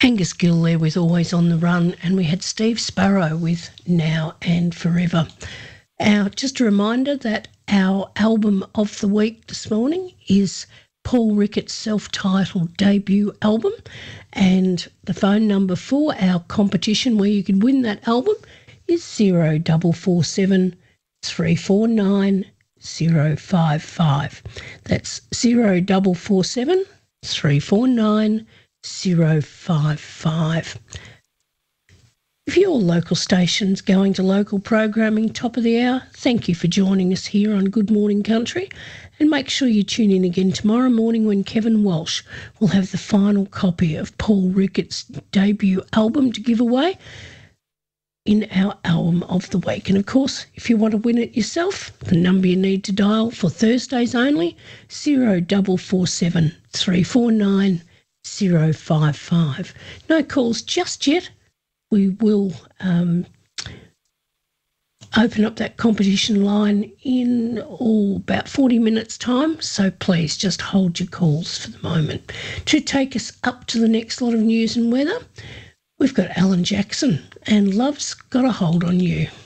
Angus Gill there with Always on the Run, and we had Steve Sparrow with Now and Forever. Just a reminder that our album of the week this morning is Paul Ricketts' self-titled debut album, and the phone number for our competition where you can win that album is 0447 349 055. That's 0447 349 055. If your local station's going to local programming top of the hour, thank you for joining us here on Good Morning Country, and make sure you tune in again tomorrow morning when Kevin Walsh will have the final copy of Paul Ricketts' debut album to give away in our album of the week. And of course, if you want to win it yourself, the number you need to dial for Thursdays only, 0447 349 055. No calls just yet. We will open up that competition line in about 40 minutes' time, so please just hold your calls for the moment. To take us up to the next lot of news and weather, we've got Alan Jackson and Love's Got a Hold on You.